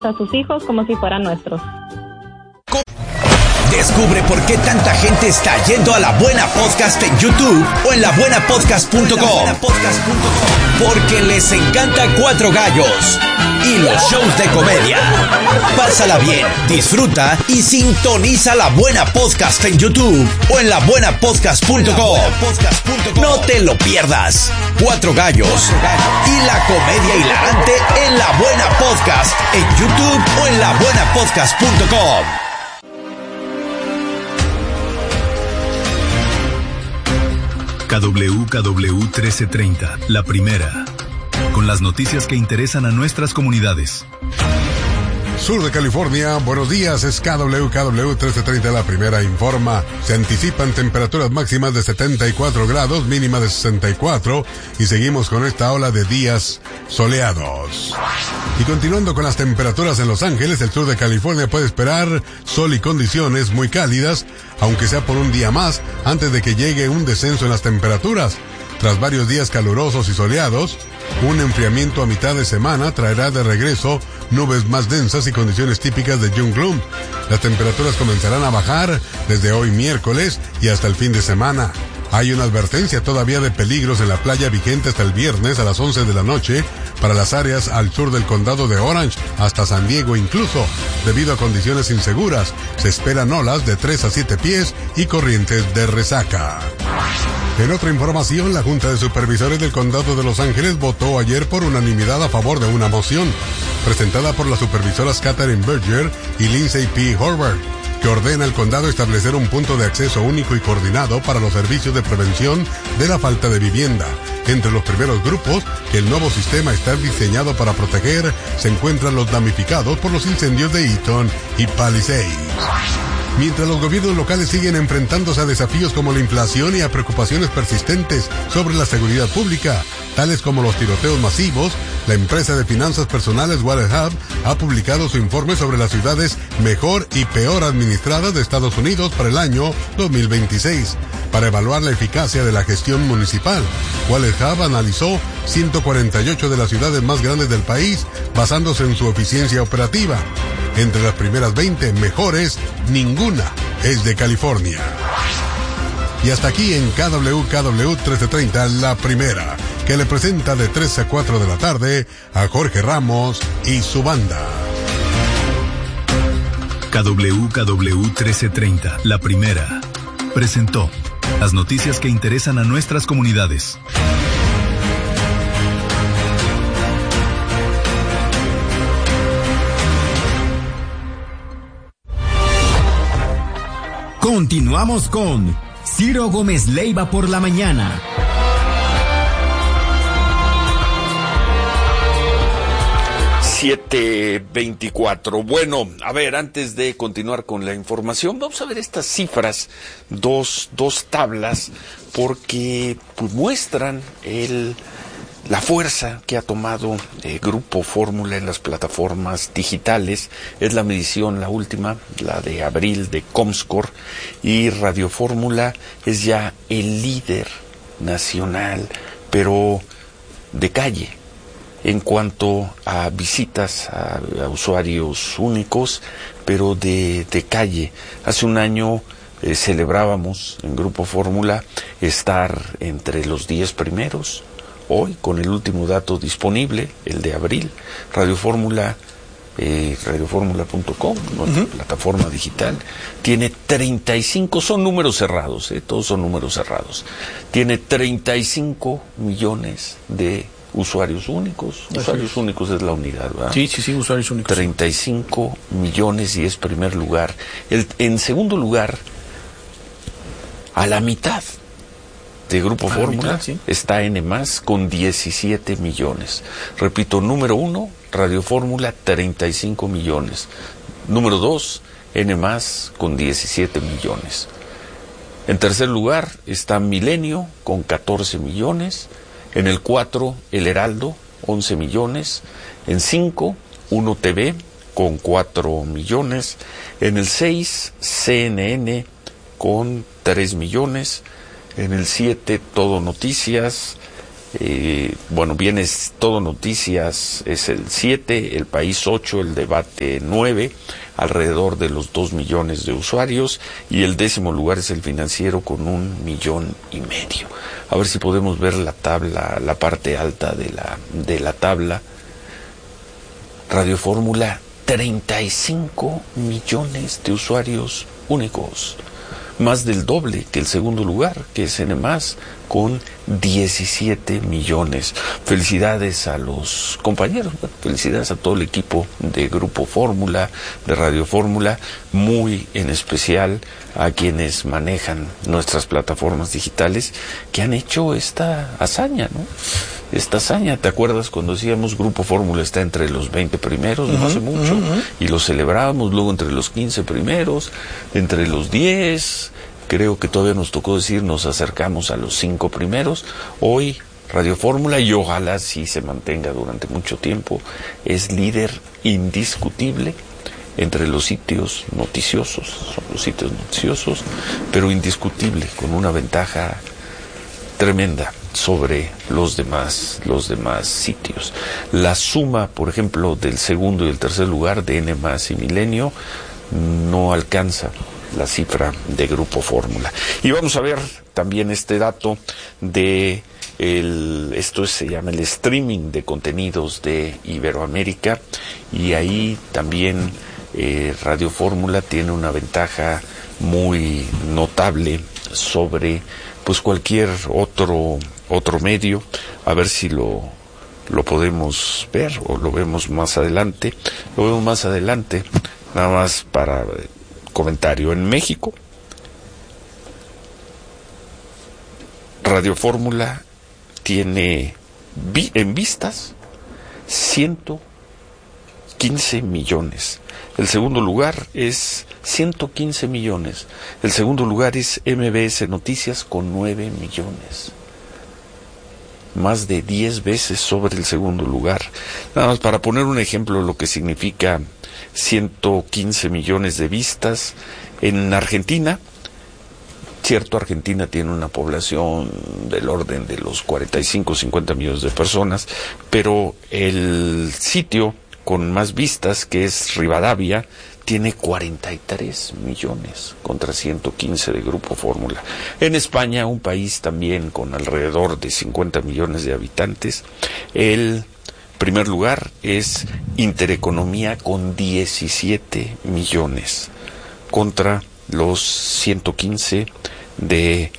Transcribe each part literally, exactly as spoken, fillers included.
a sus hijos como si fueran nuestros. Descubre por qué tanta gente está yendo a La Buena Podcast en YouTube o en la buena podcast punto com. Porque les encanta Cuatro Gallos y los shows de comedia. Pásala bien, disfruta y sintoniza La Buena Podcast en YouTube o en la buena podcast punto com. No te lo pierdas. Cuatro Gallos y la comedia hilarante en La Buena Podcast en YouTube o en la buena podcast punto com. K W K W trece treinta, la primera, con las noticias que interesan a nuestras comunidades. Sur de California, buenos días, es K W K W trece treinta, la primera informa. Se anticipan temperaturas máximas de setenta y cuatro grados, mínima de sesenta y cuatro, y seguimos con esta ola de días soleados. Y continuando con las temperaturas en Los Ángeles, el sur de California puede esperar sol y condiciones muy cálidas, aunque sea por un día más, antes de que llegue un descenso en las temperaturas. Tras varios días calurosos y soleados, un enfriamiento a mitad de semana traerá de regreso nubes más densas y condiciones típicas de June Gloom. Las temperaturas comenzarán a bajar desde hoy miércoles y hasta el fin de semana. Hay una advertencia todavía de peligros en la playa vigente hasta el viernes a las once de la noche para las áreas al sur del condado de Orange hasta San Diego incluso. Debido a condiciones inseguras, se esperan olas de tres a siete pies y corrientes de resaca. En otra información, la Junta de Supervisores del Condado de Los Ángeles votó ayer por unanimidad a favor de una moción presentada por las supervisoras Catherine Berger y Lindsay P. Horvath, que ordena al condado establecer un punto de acceso único y coordinado para los servicios de prevención de la falta de vivienda. Entre los primeros grupos que el nuevo sistema está diseñado para proteger se encuentran los damnificados por los incendios de Eaton y Palisades. Mientras los gobiernos locales siguen enfrentándose a desafíos como la inflación y a preocupaciones persistentes sobre la seguridad pública, tales como los tiroteos masivos, la empresa de finanzas personales WaterHub ha publicado su informe sobre las ciudades mejor y peor administradas de Estados Unidos para el año dos mil veintiséis. Para evaluar la eficacia de la gestión municipal, WaterHub analizó ciento cuarenta y ocho de las ciudades más grandes del país, basándose en su eficiencia operativa. Entre las primeras veinte mejores, ninguna es de California. Y hasta aquí en K W K W trece treinta, la primera, que le presenta de tres a cuatro de la tarde a Jorge Ramos y su banda. K W K W trece treinta, la primera, presentó las noticias que interesan a nuestras comunidades. Continuamos con Ciro Gómez Leiva por la mañana. siete veinticuatro. Bueno, a ver, antes de continuar con la información, vamos a ver estas cifras, dos, dos tablas, porque pues, muestran el... la fuerza que ha tomado el Grupo Fórmula en las plataformas digitales. Es la medición, la última, la de abril de Comscore, y Radio Fórmula es ya el líder nacional, pero de calle, en cuanto a visitas a, a usuarios únicos, pero de, de calle. Hace un año eh, celebrábamos en Grupo Fórmula estar entre los diez primeros. Hoy, con el último dato disponible, el de abril, Radio Fórmula, eh, radio fórmula punto com, nuestra uh-huh. plataforma digital, tiene treinta y cinco, son números cerrados, eh, todos son números cerrados, tiene treinta y cinco millones de usuarios únicos. Así usuarios es. Únicos es la unidad, ¿verdad? Sí, sí, sí, usuarios únicos. treinta y cinco millones y es primer lugar. El, en segundo lugar, a la mitad de Grupo a Fórmula, mitad, ¿sí? Está N más con diecisiete millones. Repito, número uno, Radio Fórmula, treinta y cinco millones. Número dos, N más con diecisiete millones. En tercer lugar está Milenio con catorce millones. En el cuatro, El Heraldo, once millones. En cinco, Uno T V con cuatro millones. En el seis, C N N con tres millones. En el siete, Todo Noticias. Eh, bueno, viene Todo Noticias, es el siete, El País ocho, El Debate nueve, alrededor de los dos millones de usuarios, y el décimo lugar es El Financiero con un millón y medio. A ver si podemos ver la tabla, la parte alta de la, de la tabla. Radio Fórmula, treinta y cinco millones de usuarios únicos, más del doble que el segundo lugar, que es N más, con diecisiete millones. Felicidades a los compañeros, felicidades a todo el equipo de Grupo Fórmula, de Radio Fórmula, muy en especial a quienes manejan nuestras plataformas digitales que han hecho esta hazaña, ¿no? Esta hazaña, ¿te acuerdas cuando decíamos Grupo Fórmula está entre los veinte primeros, no uh-huh, hace mucho, uh-huh. y lo celebrábamos, luego entre los quince primeros, entre los diez, creo que todavía nos tocó decir, nos acercamos a los cinco primeros. Hoy Radio Fórmula, y ojalá sí se mantenga durante mucho tiempo, es líder indiscutible entre los sitios noticiosos, son los sitios noticiosos, pero indiscutible, con una ventaja tremenda sobre los demás, los demás sitios. La suma, por ejemplo, del segundo y el tercer lugar de N más y Milenio no alcanza la cifra de Grupo Fórmula. Y vamos a ver también este dato de el, esto se llama el streaming de contenidos de Iberoamérica, y ahí también eh, Radio Fórmula tiene una ventaja muy notable sobre pues cualquier otro otro medio. A ver si lo lo podemos ver o lo vemos más adelante. Lo vemos más adelante, nada más para comentario. En México, Radio Fórmula tiene vi- en vistas ciento quince millones. El segundo lugar es ciento quince millones. El segundo lugar es M B S Noticias con nueve millones. Más de diez veces sobre el segundo lugar. Nada más para poner un ejemplo de lo que significa ciento quince millones de vistas. En Argentina, cierto, Argentina tiene una población del orden de los cuarenta y cinco, cincuenta millones de personas, pero el sitio con más vistas, que es Rivadavia, tiene cuarenta y tres millones contra ciento quince de Grupo Fórmula. En España, un país también con alrededor de cincuenta millones de habitantes, el primer lugar es Intereconomía con diecisiete millones contra los ciento quince de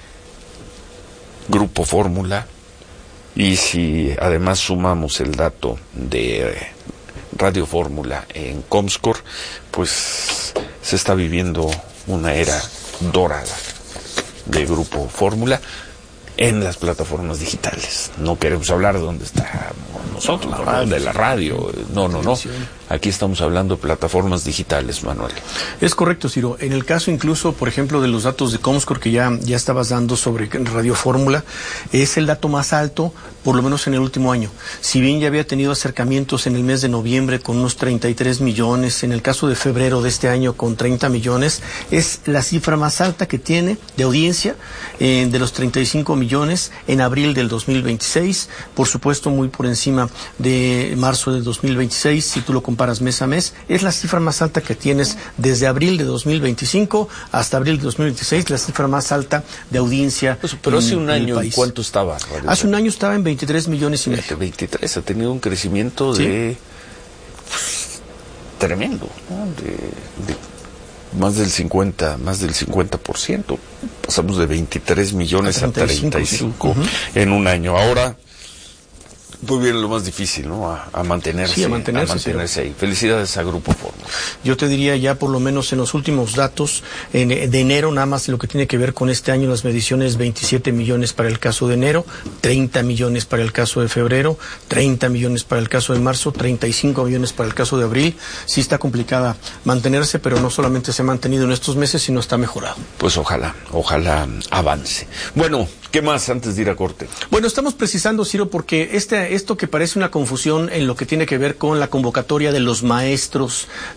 Grupo Fórmula. Y si además sumamos el dato de Radio Fórmula en Comscore, pues se está viviendo una era dorada de Grupo Fórmula en las plataformas digitales. No queremos hablar de dónde está nosotros, la radio, de la radio. No, no, no. Aquí estamos hablando de plataformas digitales, Manuel. Es correcto, Ciro. En el caso incluso, por ejemplo, de los datos de Comscore que ya, ya estabas dando sobre Radio Fórmula, es el dato más alto, por lo menos en el último año. Si bien ya había tenido acercamientos en el mes de noviembre con unos treinta y tres millones, en el caso de febrero de este año con treinta millones, es la cifra más alta que tiene de audiencia eh, de los treinta y cinco millones en abril del dos mil veintiséis, por supuesto muy por encima de marzo del dos mil veintiséis, si tú lo comparas mes a mes, es la cifra más alta que tienes desde abril de dos mil veinticinco hasta abril de dos mil veintiséis, la cifra más alta de audiencia. Pues, pero en, hace un año, ¿en ¿cuánto estaba? Radio hace un año estaba en veintitrés millones y medio. veintitrés, ha tenido un crecimiento ¿sí? de pues, tremendo, ¿no? de, de más del cincuenta, más del cincuenta por ciento. Pasamos de veintitrés millones a treinta y cinco, a treinta y cinco sí. uh-huh. en un año. Ahora pues viene lo más difícil, ¿no? A, a mantenerse, sí, a mantenerse, a mantenerse ahí. Felicidades a Grupo Fórmula. Yo te diría ya por lo menos en los últimos datos en, de enero, nada más lo que tiene que ver con este año, las mediciones, veintisiete millones para el caso de enero, treinta millones para el caso de febrero, treinta millones para el caso de marzo, treinta y cinco millones para el caso de abril. Sí está complicada mantenerse, pero no solamente se ha mantenido en estos meses, sino está mejorado. Pues ojalá, ojalá avance. Bueno, ¿qué más antes de ir a corte? Bueno, estamos precisando, Ciro, porque este, esto que parece una confusión en lo que tiene que ver con la convocatoria de los maestros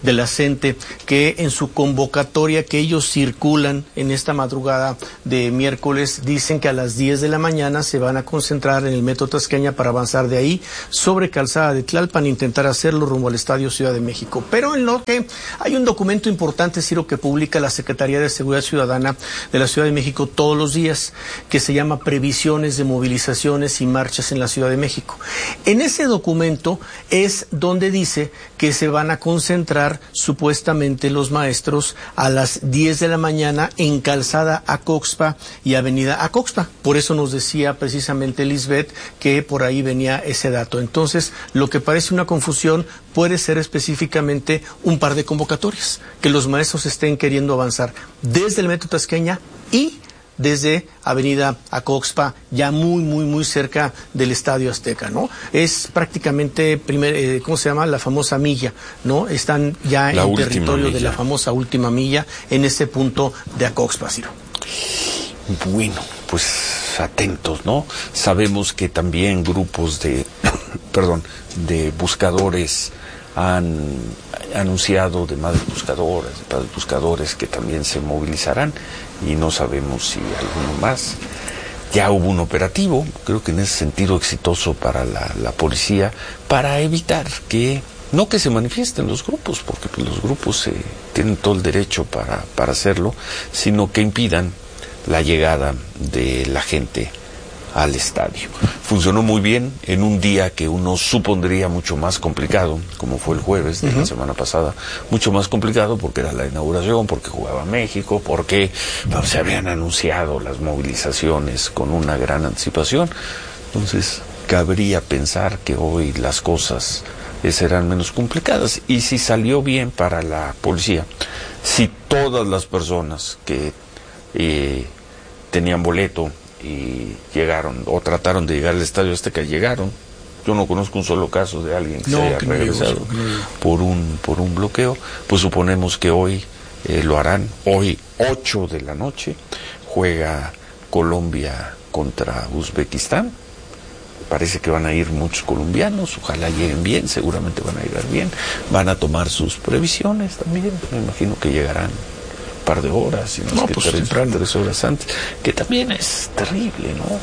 de la CENTE, que en su convocatoria que ellos circulan en esta madrugada de miércoles, dicen que a las diez de la mañana se van a concentrar en el Metro Tasqueña para avanzar de ahí sobre Calzada de Tlalpan e intentar hacerlo rumbo al Estadio Ciudad de México. Pero en lo que hay un documento importante, Ciro, que publica la Secretaría de Seguridad Ciudadana de la Ciudad de México todos los días, que se llama Previsiones de Movilizaciones y Marchas en la Ciudad de México. En ese documento es donde dice que se van a concentrar supuestamente los maestros a las diez de la mañana en Calzada Acoxpa y Avenida Acoxpa. Por eso nos decía precisamente Lisbeth que por ahí venía ese dato. Entonces, lo que parece una confusión puede ser específicamente un par de convocatorias, que los maestros estén queriendo avanzar desde el Metro Tasqueña y desde Avenida Acoxpa, ya muy, muy, muy cerca del Estadio Azteca, ¿no? Es prácticamente, primer, eh, ¿cómo se llama? La famosa milla, ¿no? Están ya la en territorio milla. de la famosa última milla, en ese punto de Acoxpa, Ciro. Bueno, pues atentos, ¿no? Sabemos que también grupos de, perdón, de buscadores han anunciado, de madres buscadoras, de padres buscadores, que también se movilizarán, y no sabemos si alguno más. Ya hubo un operativo, creo que en ese sentido exitoso para la, la policía, para evitar que, no que se manifiesten los grupos, porque pues, los grupos eh, tienen todo el derecho para, para hacerlo, sino que impidan la llegada de la gente al estadio. Funcionó muy bien en un día que uno supondría mucho más complicado, como fue el jueves de uh-huh. la semana pasada, mucho más complicado porque era la inauguración, porque jugaba México, porque bueno, se habían anunciado las movilizaciones con una gran anticipación. Entonces, cabría pensar que hoy las cosas serán menos complicadas. Y si salió bien para la policía, si todas las personas que eh, tenían boleto y llegaron o trataron de llegar al Estadio Azteca llegaron, yo no conozco un solo caso de alguien que no, se haya que regresado no, no. por un por un bloqueo, pues suponemos que hoy eh, lo harán. Hoy ocho de la noche juega Colombia contra Uzbekistán. Parece que van a ir muchos colombianos, ojalá lleguen bien, seguramente van a llegar bien, van a tomar sus previsiones también, me imagino que llegarán par de horas, y no, no es que pues tres, tres horas antes, que también es terrible, ¿no?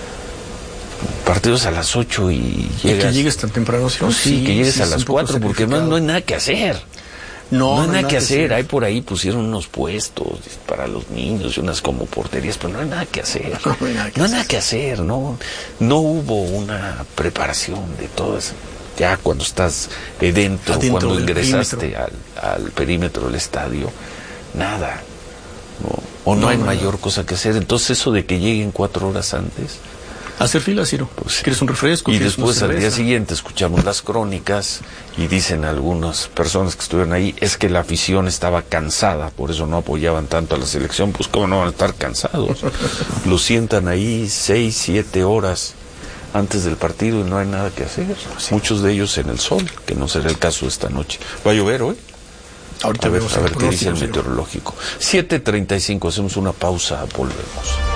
Partidos a las ocho y llegas... ¿Y que llegues tan temprano? ¿Sí? No, sí, sí, que llegues sí, a las cuatro, porque además no hay nada que hacer. No, no hay no nada, nada que hacer. hacer. Hay por ahí pusieron unos puestos para los niños y unas como porterías, pero no hay nada que hacer. No, no hay nada que, no hay nada que hacer, ¿no? No hubo una preparación de todo eso. Ya cuando estás eh, dentro, Adentro cuando ingresaste al, al perímetro del estadio, nada, ¿no? O no, no hay no, mayor no. cosa que hacer. Entonces eso de que lleguen cuatro horas antes, hacer fila, Ciro. Pues, ¿quieres un refresco? Y después al día siguiente escuchamos las crónicas y dicen algunas personas que estuvieron ahí, es que la afición estaba cansada, por eso no apoyaban tanto a la selección. Pues cómo no van a estar cansados, los sientan ahí seis, siete horas antes del partido y no hay nada que hacer. Sí. Muchos de ellos en el sol, que no será el caso esta noche. ¿Va a llover hoy? Ahorita a ver, vemos a ver qué dice el meteorológico. siete treinta y cinco, hacemos una pausa, volvemos.